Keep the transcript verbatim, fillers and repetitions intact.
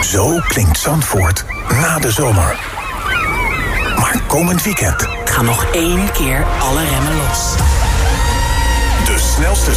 Zo klinkt Zandvoort na de zomer. Maar komend weekend... Ga nog één keer alle remmen los. De snelste